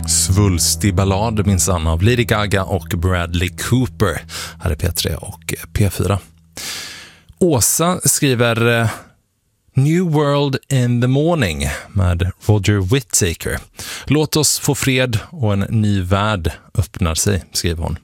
Svulstig ballad minsann av Lady Gaga och Bradley Cooper. Här är P3 och P4. Åsa skriver New World in the Morning med Roger Whittaker. Låt oss få fred och en ny värld öppnar sig, skriver hon.